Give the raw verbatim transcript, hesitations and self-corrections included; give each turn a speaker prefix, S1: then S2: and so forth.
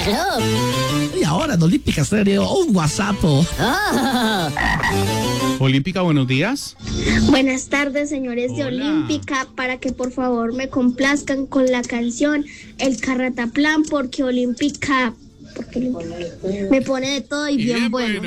S1: Y ahora en Olímpica Stereo, un WhatsApp. Oh.
S2: Olímpica, buenos días.
S3: Buenas tardes, señores de
S2: Hola.
S3: Olímpica, para que por favor me complazcan con la canción El Carrataplan, porque Olímpica, porque Olímpica me pone de todo y bien bueno.